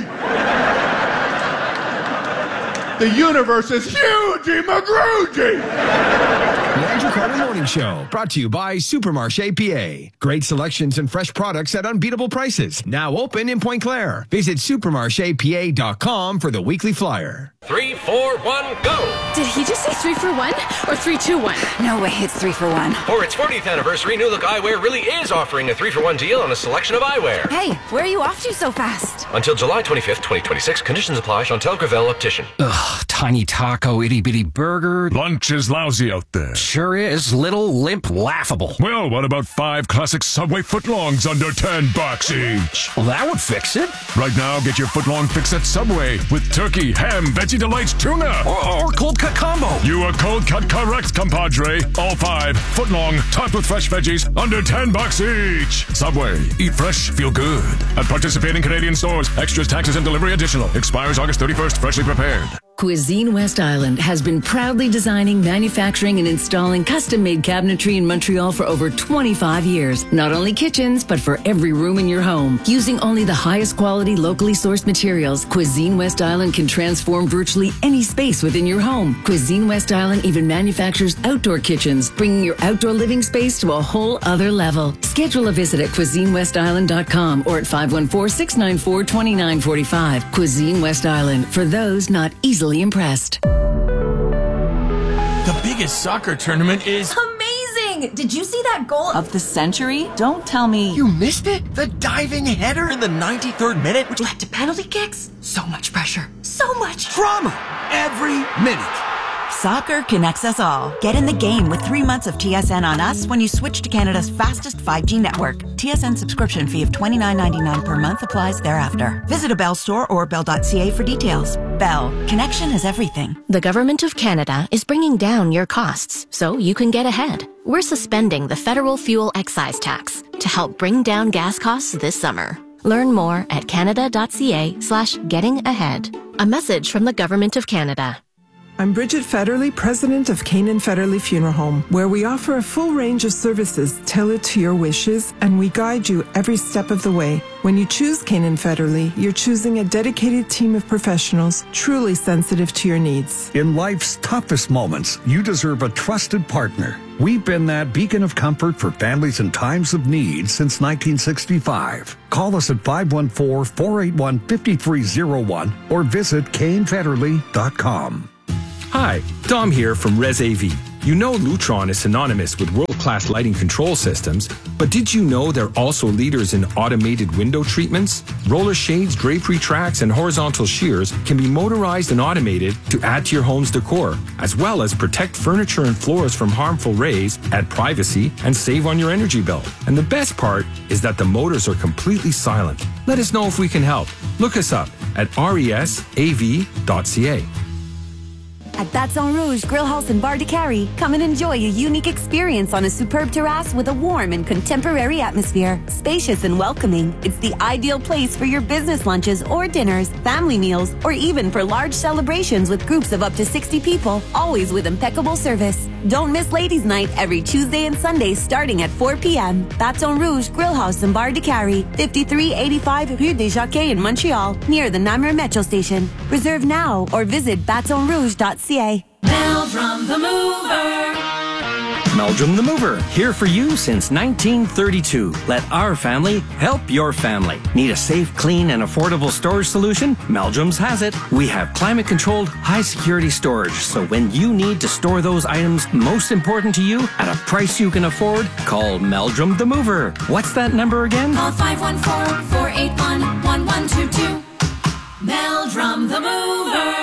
S9: The universe is Hughie McGroogey!
S11: The Andrew Carter Morning Show, brought to you by Supermarché P A. Great selections and fresh products at unbeatable prices. Now open in Pointe Claire. Visit supermarché p a dot com for the weekly flyer.
S12: Three, four, one, go!
S13: Did he just say three for one or three, two, one?
S12: No way, it's three for one. For its fortieth anniversary, New Look Eyewear really is offering a three for one deal on a selection of eyewear.
S13: Hey, where are you off to so fast?
S12: Until July twenty-fifth, twenty twenty-six, conditions apply. Chantel Gravel, Optician.
S14: Ugh, tiny taco, itty bitty burger.
S15: Lunch is lousy out there.
S14: Sure is. Little, limp, laughable.
S15: Well, what about five classic Subway footlongs under ten bucks each?
S14: Well, that would fix it.
S15: Right now, get your footlong fix at Subway with turkey, ham, Veggie Delights, tuna.
S14: Or, or cold cut combo.
S15: You are cold cut correct, compadre. All five, footlong, topped with fresh veggies, under ten bucks each. Subway, eat fresh, feel good. At participating Canadian stores, extras, taxes, and delivery additional. Expires August thirty-first, freshly prepared.
S2: Cuisine West Island has been proudly designing, manufacturing, and installing custom-made cabinetry in Montreal for over twenty-five years. Not only kitchens, but for every room in your home. Using only the highest quality, locally sourced materials, Cuisine West Island can transform virtually any space within your home. Cuisine West Island even manufactures outdoor kitchens, bringing your outdoor living space to a whole other level. Schedule a visit at cuisine west island dot com or at five one four, six nine four, two nine four five. Cuisine West Island, for those not easily impressed.
S16: The biggest soccer tournament is
S13: amazing! Did you see that goal
S3: Of the century? Don't tell me.
S17: You missed it? The diving header in the ninety-third minute, which led to penalty kicks? So much pressure.
S13: So much
S17: Drama every minute.
S18: Soccer connects us all. Get in the game with three months of T S N on us when you switch to Canada's fastest five G network. T S N subscription fee of twenty-nine ninety-nine per month applies thereafter. Visit a Bell store or bell dot c a for details. Bell. Connection is everything.
S19: The Government of Canada is bringing down your costs so you can get ahead. We're suspending the federal fuel excise tax to help bring down gas costs this summer. Learn more at canada.ca slash getting ahead. A message from the Government of Canada.
S20: I'm Bridget Federley, president of Canaan Federley Funeral Home, where we offer a full range of services tailored to your wishes, and we guide you every step of the way. When you choose Canaan Federley, you're choosing a dedicated team of professionals truly sensitive to your needs.
S21: In life's toughest moments, you deserve a trusted partner. We've been that beacon of comfort for families in times of need since nineteen sixty-five. Call us at five one four, four eight one, five three zero one or visit kane federley dot com.
S11: Hi, Dom here from Res A V. You know Lutron is synonymous with world-class lighting control systems, but did you know they're also leaders in automated window treatments? Roller shades, drapery tracks, and horizontal shears can be motorized and automated to add to your home's decor, as well as protect furniture and floors from harmful rays, add privacy, and save on your energy bill. And the best part is that the motors are completely silent. Let us know if we can help. Look us up at resav dot c a.
S4: At Baton Rouge Grill House and Bar de Carry, come and enjoy a unique experience on a superb terrace with a warm and contemporary atmosphere. Spacious and welcoming, it's the ideal place for your business lunches or dinners, family meals, or even for large celebrations with groups of up to sixty people, always with impeccable service. Don't miss Ladies' Night every Tuesday and Sunday starting at four p.m. Baton Rouge Grill House and Bar de Carry, fifty-three eighty-five Rue des Jacquets in Montreal, near the Namur Metro Station. Reserve now or visit baton rouge dot c a.
S28: Meldrum the Mover.
S14: Meldrum the Mover, here for you since nineteen thirty-two. Let our family help your family. Need a safe, clean, and affordable storage solution? Meldrum's has it. We have climate-controlled, high-security storage, so when you need to store those items most important to you at a price you can afford, call Meldrum the Mover. What's that number again?
S28: Call five one four, four eight one, one one two two. Meldrum the Mover.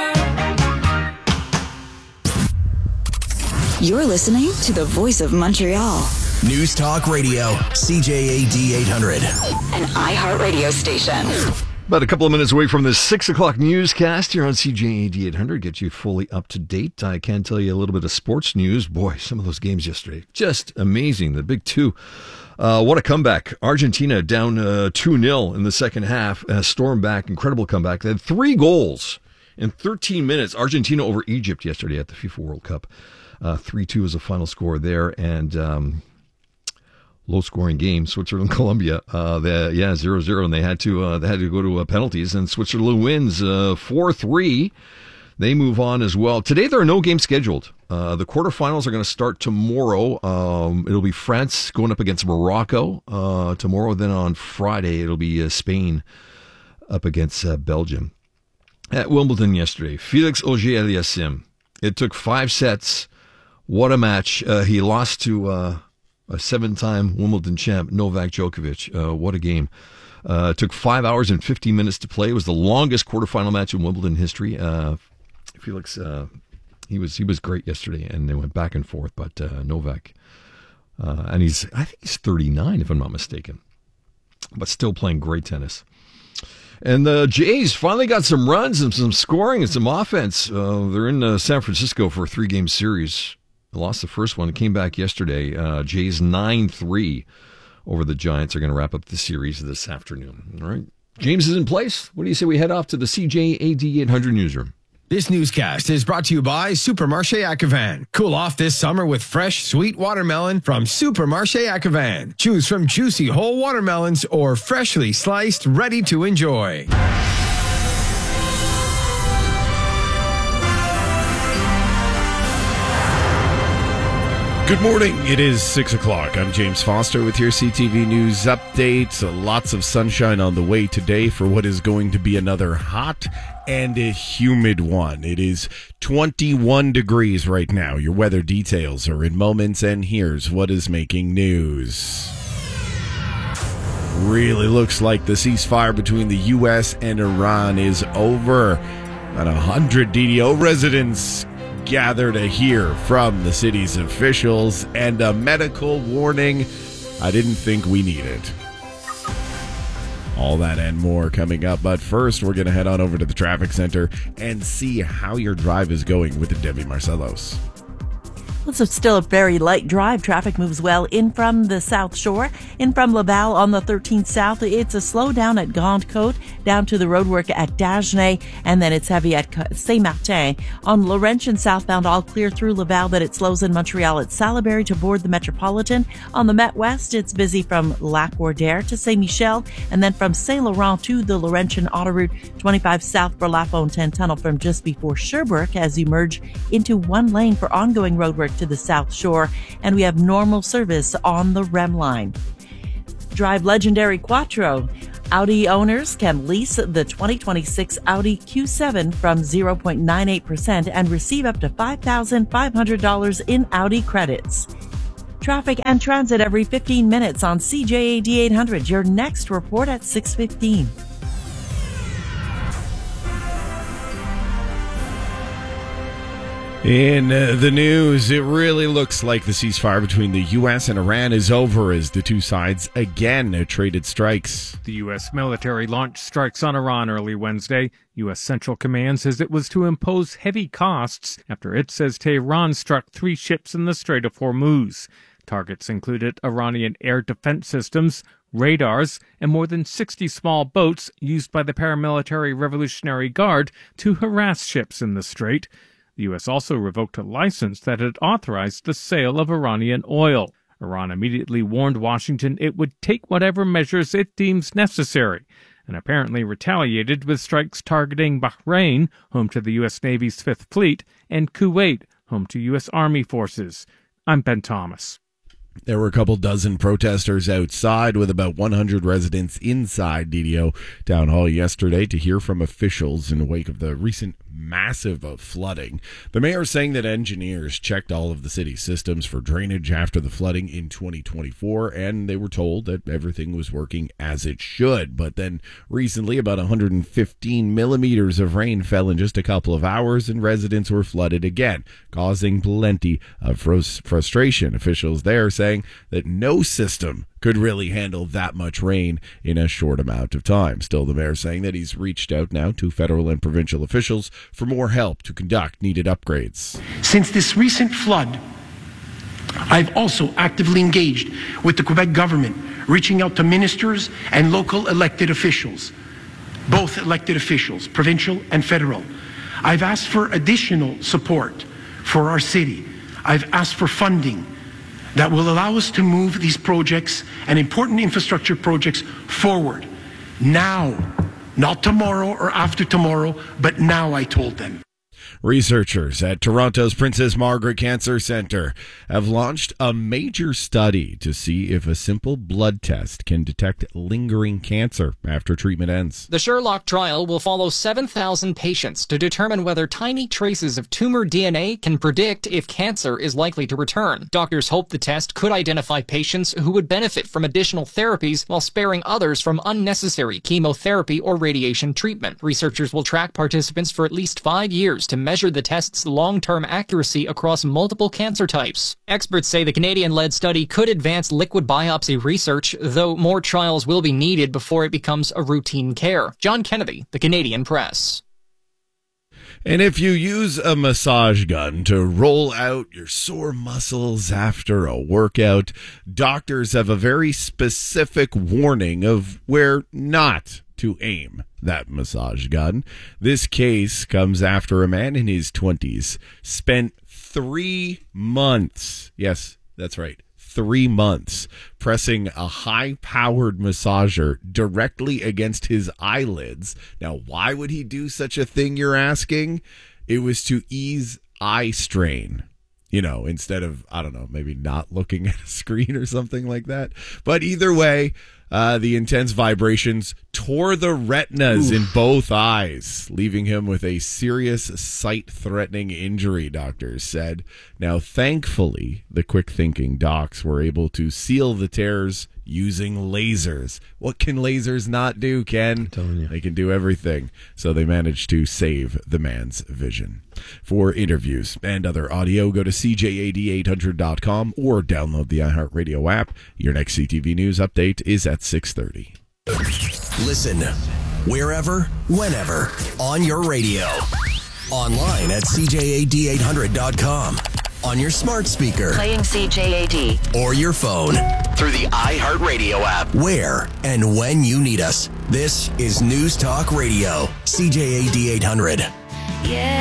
S29: You're listening to the voice of Montreal.
S10: News Talk Radio, C J A D eight hundred.
S29: An iHeartRadio station.
S1: About a couple of minutes away from the six o'clock newscast here on C J A D eight hundred. Get you fully up to date. I can tell you a little bit of sports news. Boy, some of those games yesterday, just amazing. The big two. Uh, what a comeback. Argentina down uh, two nil in the second half. Uh, stormed back. Incredible comeback. They had three goals in thirteen minutes. Argentina over Egypt yesterday at the FIFA World Cup. Uh, three two is the final score there, and um, low-scoring game. Switzerland, Colombia, uh, the, yeah, zero zero, and they had to uh, they had to go to uh, penalties, and Switzerland wins uh, four three. They move on as well. Today there are no games scheduled. Uh, the quarterfinals are going to start tomorrow. Um, it'll be France going up against Morocco uh, tomorrow. Then on Friday it'll be uh, Spain up against uh, Belgium. At Wimbledon yesterday, Felix Auger-Aliassime. It took five sets. What a match. Uh, he lost to uh, a seven-time Wimbledon champ, Novak Djokovic. Uh, what a game. Uh, it took five hours and fifty minutes to play. It was the longest quarterfinal match in Wimbledon history. Uh, Felix, uh, he was he was great yesterday, and they went back and forth. But uh, Novak, uh, and he's I think he's thirty-nine, if I'm not mistaken, but still playing great tennis. And the Jays finally got some runs and some scoring and some offense. Uh, they're in uh, San Francisco for a three-game series. They lost the first one. Came back yesterday. Uh, Jays nine three over the Giants. Are going to wrap up the series this afternoon. All right. James is in place. What do you say we head off to the C J A D eight hundred newsroom?
S11: This newscast is brought to you by Supermarché Acavan. Cool off this summer with fresh, sweet watermelon from Supermarché Acavan. Choose from juicy whole watermelons or freshly sliced, ready to enjoy.
S5: Good morning. It is six o'clock. I'm James Foster with your C T V News update. Lots of sunshine on the way today for what is going to be another hot and a humid one. It is twenty-one degrees right now. Your weather details are in moments, and here's what is making news. Really looks like the ceasefire between the U S and Iran is over. About one hundred D D O residents gathered to hear from the city's officials, and a medical warning I didn't think we needed. All that and more coming up, but first we're going to head on over to the traffic center and see how your drive is going with Debbie Marcelos.
S3: Well, it's still a very light drive. Traffic moves well in from the South Shore. In from Laval on the thirteenth South, it's a slowdown at Grande Côte, down to the roadwork at Dagenais, and then it's heavy at Saint-Martin. On Laurentian southbound, all clear through Laval, but it slows in Montreal at Salaberry to board the Metropolitan. On the Met West, it's busy from Lac-Wardair to Saint-Michel, and then from Saint-Laurent to the Laurentian Autoroute twenty-five South for La Fontaine Tunnel from just before Sherbrooke as you merge into one lane for ongoing roadwork to the South Shore, and we have normal service on the R E M line. Drive legendary Quattro. Audi owners can lease the twenty twenty-six Audi Q seven from zero point nine eight percent and receive up to five thousand five hundred dollars in Audi credits. Traffic and transit every fifteen minutes on C J A D eight hundred. Your next report at six fifteen.
S5: In uh, the news, it really looks like the ceasefire between the U S and Iran is over as the two sides again uh, traded strikes.
S6: The U S military launched strikes on Iran early Wednesday. U S Central Command says it was to impose heavy costs after it says Tehran struck three ships in the Strait of Hormuz. Targets included Iranian air defense systems, radars, and more than sixty small boats used by the paramilitary Revolutionary Guard to harass ships in the strait. The U S also revoked a license that had authorized the sale of Iranian oil. Iran immediately warned Washington it would take whatever measures it deems necessary, and apparently retaliated with strikes targeting Bahrain, home to the U S Navy's Fifth Fleet, and Kuwait, home to U S Army forces. I'm Ben Thomas.
S5: There were a couple dozen protesters outside with about one hundred residents inside D D O Town Hall yesterday to hear from officials in the wake of the recent massive flooding. The mayor saying that engineers checked all of the city's systems for drainage after the flooding in twenty twenty-four, and they were told that everything was working as it should. But then recently, about one hundred fifteen millimeters of rain fell in just a couple of hours, and residents were flooded again, causing plenty of frustration. Officials there saying that no system could really handle that much rain in a short amount of time. Still, the mayor saying that he's reached out now to federal and provincial officials for more help to conduct needed upgrades.
S7: Since this recent flood, I've also actively engaged with the Quebec government, reaching out to ministers and local elected officials, both elected officials, provincial and federal. I've asked for additional support for our city. I've asked for funding that will allow us to move these projects and important infrastructure projects forward. Now, not tomorrow or after tomorrow, but now, I told them.
S5: Researchers at Toronto's Princess Margaret Cancer Centre have launched a major study to see if a simple blood test can detect lingering cancer after treatment ends.
S22: The Sherlock trial will follow seven thousand patients to determine whether tiny traces of tumor D N A can predict if cancer is likely to return. Doctors hope the test could identify patients who would benefit from additional therapies while sparing others from unnecessary chemotherapy or radiation treatment. Researchers will track participants for at least five years to measure the test's long-term accuracy across multiple cancer types. Experts say the Canadian-led study could advance liquid biopsy research, though more trials will be needed before it becomes a routine care. John Kennedy, The Canadian Press.
S5: And if you use a massage gun to roll out your sore muscles after a workout, doctors have a very specific warning of where not to aim. that massage gun. This case comes after a man in his twenties spent three months, yes, that's right, three months, pressing a high-powered massager directly against his eyelids. Now, why would he do such a thing, you're asking? It was to ease eye strain. You know, instead of, I don't know, maybe not looking at a screen or something like that. But either way, uh, the intense vibrations tore the retinas Oof. in both eyes, leaving him with a serious sight-threatening injury, doctors said. Now, thankfully, the quick-thinking docs were able to seal the tears using lasers. What can lasers not do, Ken?
S1: I'm telling you.
S5: They can do everything. So they managed to save the man's vision. For interviews and other audio, go to C J A D eight hundred dot com or download the iHeartRadio app. Your next C T V News update is at six thirty.
S10: Listen wherever, whenever, on your radio. Online at C J A D eight hundred dot com. On your smart speaker.
S29: Playing C J A D.
S10: Or your phone. Through the iHeartRadio app. Where and when you need us. This is News Talk Radio. C J A D eight hundred.
S29: Yeah.